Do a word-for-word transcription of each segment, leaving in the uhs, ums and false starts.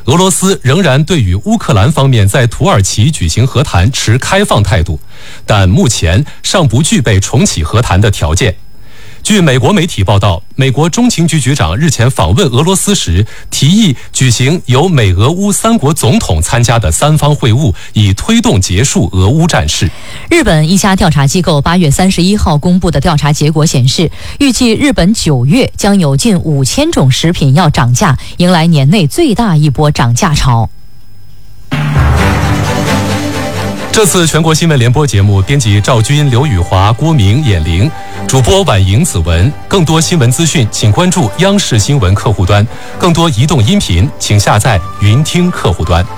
俄罗斯仍然对于乌克兰方面在土耳其举行和谈持开放态度，但目前尚不具备重启和谈的条件。据美国媒体报道，美国中情局局长日前访问俄罗斯时，提议举行由美俄乌三国总统参加的三方会晤，以推动结束俄乌战事。 日本一家调查机构八月三十一号公布的调查结果显示，预计日本九月将有近五千种食品要涨价，迎来年内最大一波涨价潮。 这次全国新闻联播节目，编辑赵军、刘宇华、郭明、眼玲，主播婉莹、子文。更多新闻资讯，请关注央视新闻客户端；更多移动音频，请下载云听客户端。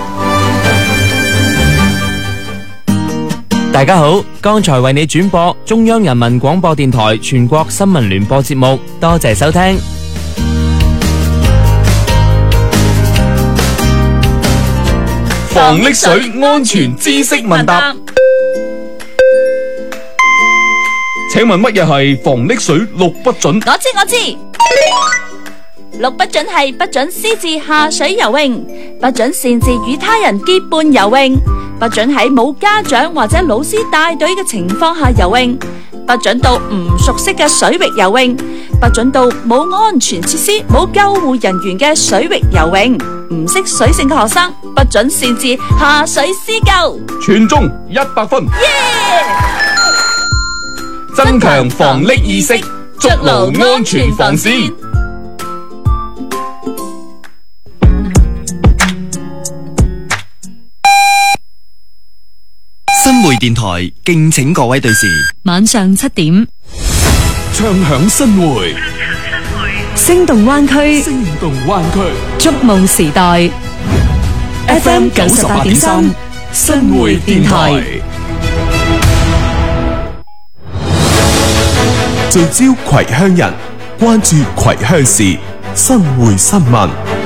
大家好，剛才為你轉播中央人民廣播電台全國新聞聯播節目，多謝收聽。 防溺水安全知識問答，請問乜嘢係防溺水六不准？ 我知我知，六不准係不准私自下水游泳，不准擅自與他人結伴游泳，不准喺冇家長或者老師帶隊嘅情況下游泳，不准到唔熟悉嘅水域游泳，不准到冇安全設施、冇救護人員嘅水域游泳。唔識水性嘅學生不准擅自下水施救。 全中一百分。 耶！ 增強防溺意識，築牢安全防線。 新會電台敬請各位對視， 晚上七點， 唱響新會， 聲動灣區， 聲動灣區， 觸夢時代 ，F M 九十八點三，新會電台。 聚焦葵鄉人，關注葵鄉事，新會新聞。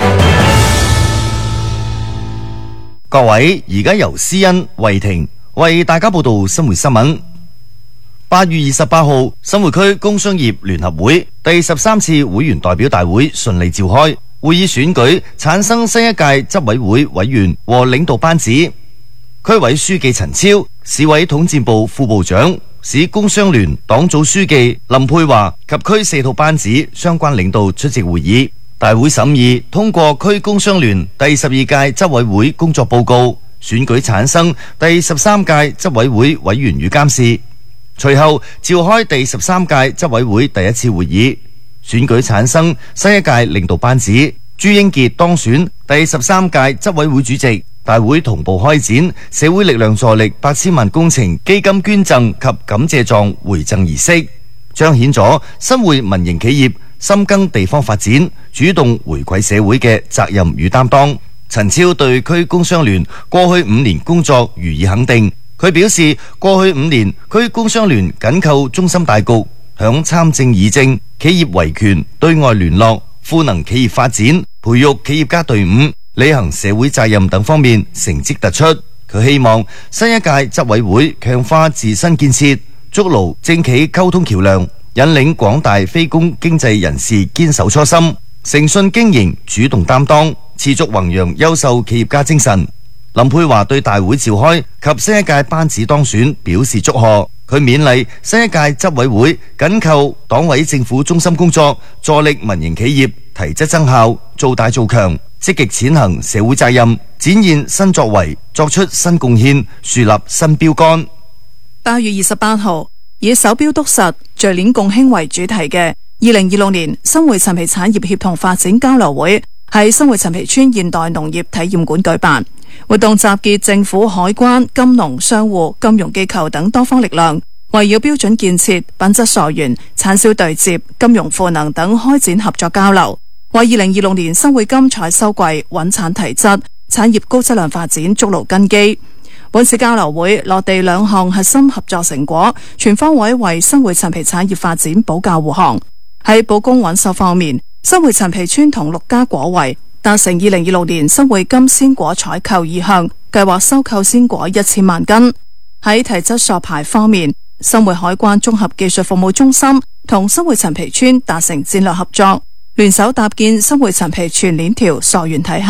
各位，而家由思恩、慧婷為大家報道新會新聞。八月二十八號，新會區工商業聯合會第十三次會員代表大會順利召開，會議選舉產生新一屆執委會委員和領導班子。區委書記陳超、市委統戰部副部長、市工商聯黨組書記林佩華及區四套班子相關領導出席會議。大會審議通過區工商聯第十二屆執委會工作報告，選舉產生第十三屆執委會委員與監事。隨後召開第十三屆執委會第一次會議，選舉產生新一屆領導班子。朱英傑當選第十三屆執委會主席。大會同步開展社會力量助力八千萬工程基金捐贈及感謝狀回贈儀式，彰顯咗新會民營企業深耕地方發展、主動回饋社會嘅責任與擔當。陳超對區工商聯過去五年工作予以肯定。佢表示，過去五年區工商聯緊扣中心大局，響參政議政、企業維權、對外聯絡、賦能企業發展、培育企業家隊伍、履行社會責任等方面成績突出。佢希望新一屆執委會強化自身建設，築牢政企溝通橋梁，引領廣大非公經濟人士堅守初心，誠信經營，主動擔當，持續弘揚優秀企業家精神。林佩華對大會召開及新一屆班子當選表示祝賀。佢勉勵新一屆執委會緊扣黨委政府中心工作，助力民營企業提質增效，做大做強，積極踐行社會責任，展現新作為，作出新貢獻，樹立新標杆。 八月二十八號，以手錶篤實、聚鏈共興為主題嘅二零二六年新會陳皮產業協同發展交流會喺新會陳皮村現代農業體驗館舉辦。活動集結政府、海關、金農、商戶、金融機構等多方力量，圍繞標準建設、品質溯源、產銷對接、金融賦能等開展合作交流，為二零二六年新會金採收季穩產提質、產業高質量發展築牢根基。本次交流會落地兩項核心合作成果，全方位為新會陳皮產業發展保駕護航。喺保供穩售方面，新會陳皮村同陸家果圍達成二零二六年新會金鮮果採購意向，計劃收購鮮果一千萬斤。喺提質索牌方面，新會海關綜合技術服務中心同新會陳皮村達成戰略合作，聯手搭建新會陳皮全鏈條溯源體系。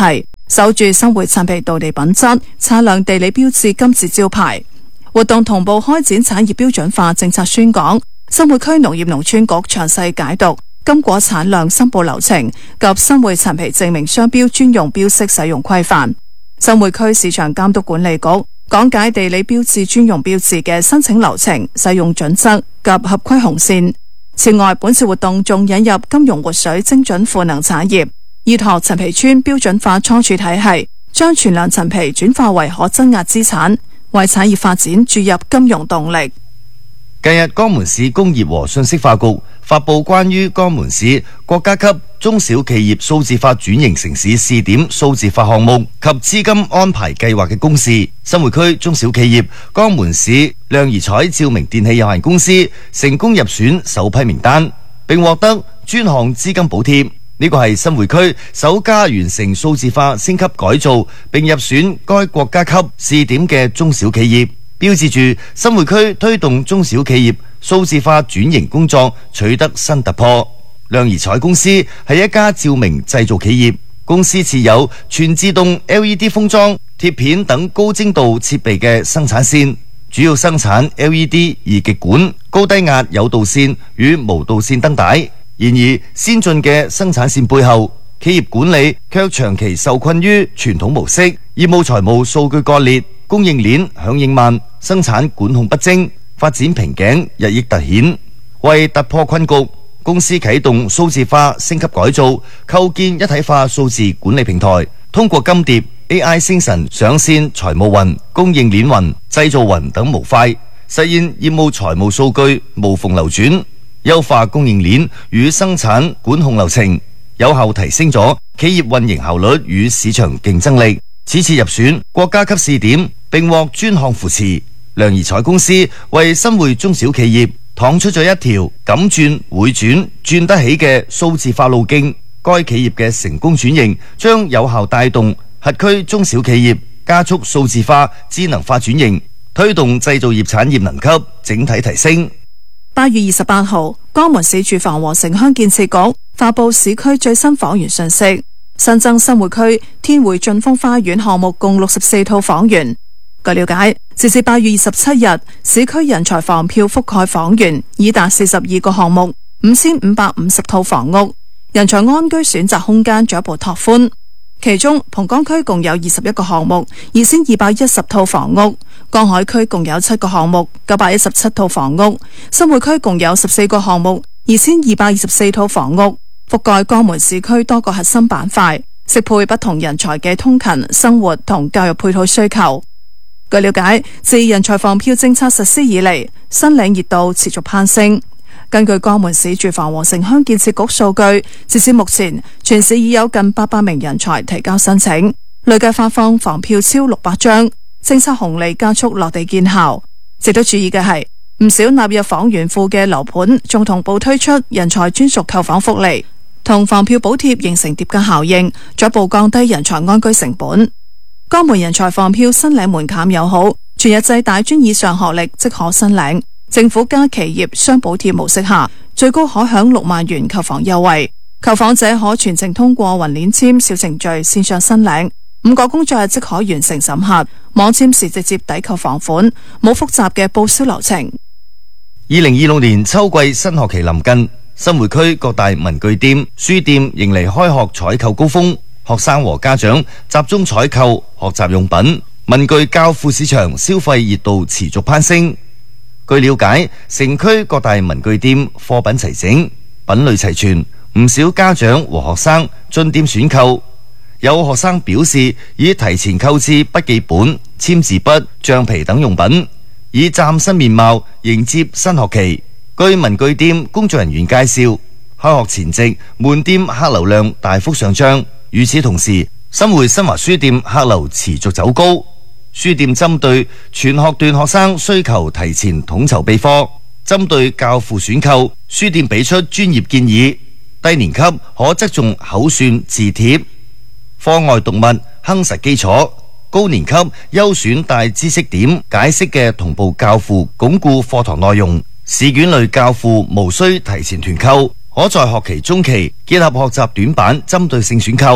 守住生活陳皮道地品質，擦亮地理標誌金字招牌。活動同步開展產業標準化政策宣講，新會區農業農村局詳細解讀金果產量申報流程及新會陳皮證明商標專用標識使用規範。新會區市場監督管理局講解地理標誌專用標誌嘅申請流程、使用準則及合規紅線。此外，本次活動仲引入金融活水精準賦能產業，依託陳皮村標準化倉儲體系，將存量陳皮轉化為可增壓資產，為產業發展注入金融動力。 近日，江門市工業和信息化局發布關於江門市國家級中小企業數字化轉型城市試點數字化項目及資金安排計劃嘅公示。新會區中小企業江門市亮儀彩照明電器有限公司成功入選首批名單，並獲得專項資金補貼。呢個係新會區首家完成數字化升級改造並入選該國家級試點嘅中小企業，標誌住新會區推動中小企業數字化轉型工作取得新突破。亮儀彩公司係一家照明製造企業，公司設有全自動 L E D 封裝、貼片等高精度設備嘅生產線，主要生產 L E D 二極管、高低壓有導線與無導線燈帶。然而，先進嘅生產線背後，企業管理卻長期受困於傳統模式，業務財務數據割裂，供應鏈響應慢，生產管控不精，發展瓶頸日益突顯。為突破困局，公司啟動數字化升級改造，構建一體化數字管理平台，通過金蝶、A I 星辰上線財務雲、供應鏈雲、製造雲等模塊，實現業務財務數據無縫流轉，優化供應鏈與生產管控流程，有效提升咗企業運營效率與市場競爭力。此次入選國家級試點，並獲專項扶持。亮儀彩公司為新會中小企業趟出咗一條敢轉會轉、轉得起嘅數字化路徑。該企業嘅成功轉型，將有效帶動轄區中小企業加速數字化、智能化轉型，推動製造業產業能級整體提升。 八月二十八號，江門市住房和城鄉建設局發布市區最新房源信息，新增新會區天匯駿豐花園項目共六十四套房源。據了解，截至八月二十七日，市區人才房票覆蓋房源已達四十二個項目，五千五百五十套房屋，人才安居選擇空間進一步拓寬。其中，蒲崗區共有二十一個項目，二千二百一十套房屋；江海區共有七個項目，九百一十七套房屋；新會區共有十四個項目，二千二百二十四套房屋，覆蓋江門市區多個核心板塊，適配不同人才嘅通勤、生活同教育配套需求。據了解，自人才房票政策實施以嚟，申領熱度持續攀升。根據江門市住房和城鄉建設局數據，截至目前，全市已有近八百名人才提交申請，累計發放房票超六百張，政策紅利加速落地見效。值得注意嘅係，唔少納入房源庫嘅樓盤仲同步推出人才專屬購房福利，同房票補貼形成疊加效應，進一步降低人才安居成本。江門人才房票申領門檻友好，全日制大專以上學歷即可申領。政府加企業雙補貼模式下，最高可享六萬元購房優惠。購房者可全程通過雲鏈簽小程序線上申領，五個工作日即可完成審核。網簽時直接抵扣房款，冇複雜嘅報銷流程。 二零二六年秋季新學期臨近，新會區各大文具店、書店迎嚟開學採購高峰，學生和家長集中採購學習用品，文具教輔市場消費熱度持續攀升。據了解，城區各大文具店貨品齊整，品類齊全，唔少家長和學生進店選購。有學生表示已提前購置筆記本、簽字筆、橡皮等用品，以嶄新面貌迎接新學期。據文具店工作人員介紹，開學前夕門店客流量大幅上漲，與此同時，新會新華書店客流持續走高。書店針對全學段學生需求提前統籌備課，針對教輔選購，書店俾出專業建議。低年級可側重口算字帖，課外讀物夯實基礎；高年級優選帶知識點解釋嘅同步教輔，鞏固課堂內容。試卷類教輔無需提前團購，可在學期中期結合學習短板針對性選購。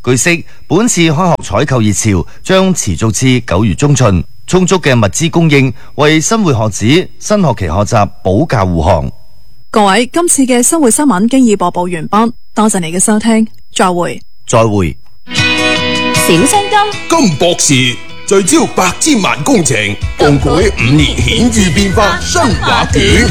據悉，本次開學採購熱潮將持續至九月中旬，充足嘅物資供應為新會學子新學期學習保駕護航。 各位，今次嘅新會新聞經已播報完畢，多謝你嘅收聽，再會。 再會。 小青金金博士聚焦百千萬工程，共舉五年顯著變化新畫卷。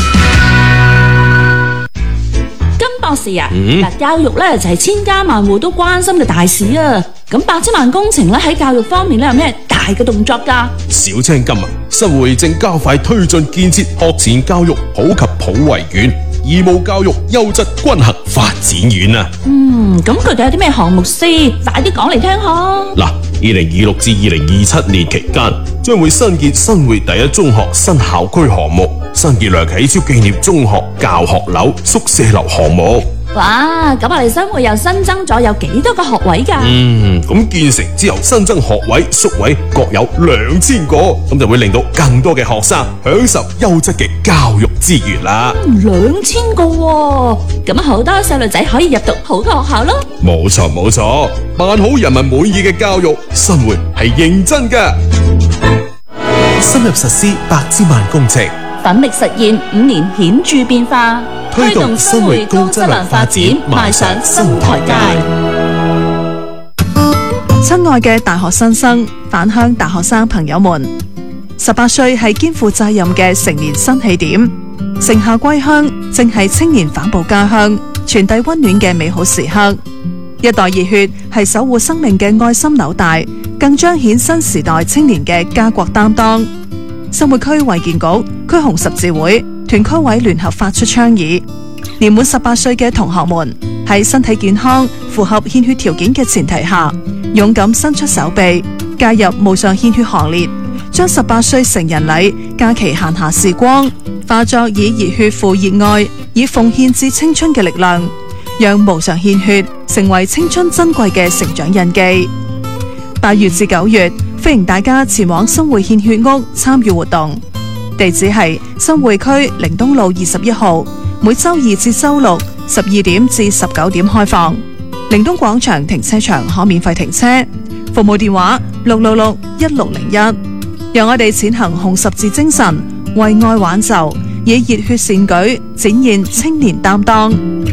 金博士啊，嗱、嗯，教育咧就係千家萬戶都關心嘅大事啊。咁百千萬工程咧喺教育方面咧有咩大嘅動作噶？ 小青金啊，新會正加快推進建設學前教育普及普惠院、義務教育優質均衡發展院啊。 嗯，咁佢哋有啲咩項目先？快啲講嚟聽下。 嗱，二零二六至二零二七年期間，將會新建新會第一中學新校區項目，新建梁啟超紀念中學教學樓、宿舍樓項目。 哇，咁我哋新會又新增咗有幾多個學位噶？ 嗯，咁建成之後新增學位、宿位各有兩千個，咁就會令到更多嘅學生享受優質嘅教育資源啦。 兩千個喎，咁好多細路仔可以入讀好嘅學校咯。 冇錯冇錯，辦好人民滿意嘅教育，新會係認真噶。 深入實施百千萬工程， 奮力實現五年顯著變化， 推動新會高質量發展邁上新台階。 親愛嘅大學新生、返鄉大學生朋友們，十八歲係肩負責任嘅成年新起點，盛夏歸鄉正係青年反哺家鄉、傳遞溫暖嘅美好時刻。一代熱血係守護生命嘅愛心紐帶，更彰顯新時代青年嘅家國擔當。新會區衛健局、區紅十字會、團區委聯合發出倡議，年滿十八歲嘅同學們喺身體健康、符合獻血條件嘅前提下，勇敢伸出手臂，加入無償獻血行列，將十八歲成人禮假期閒暇時光化作以熱血付熱愛，以奉獻至青春嘅力量，讓無償獻血成為青春珍貴嘅成長印記。八月至九月，歡迎大家前往新會獻血屋參與活動，地址係新會區寧東路二十一號，每周二至周六十二點至十九點開放。寧東廣場停車場可免費停車，服務電話六六六一六零一。讓我哋踐行紅十字精神，為愛挽袖，以熱血善舉展現青年擔當。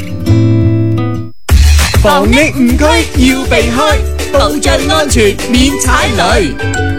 防疫誤區要避開，保障安全免踩雷。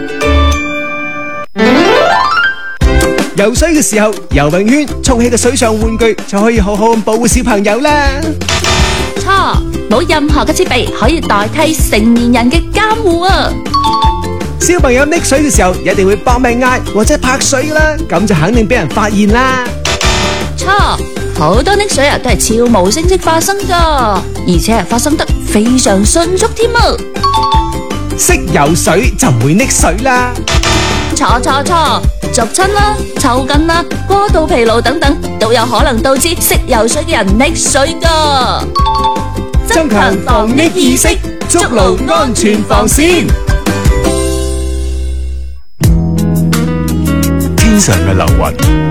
游水嘅時候，游泳圈充氣嘅水上玩具就可以好好咁保護小朋友啦。 錯，冇任何嘅設備可以代替成年人嘅監護啊！ 小朋友溺水嘅時候，一定會搏命嗌或者拍水啦，咁就肯定俾人發現啦。 錯，好多溺水啊都係悄無聲息發生噶，而且係發生得非常迅速添啊！ 識游水就唔會溺水啦。 錯錯錯，逐親啦、抽筋啦、過度疲勞等等，都有可能導致識游水嘅人溺水噶。 增強防溺意識，築牢安全防線。 天上嘅流雲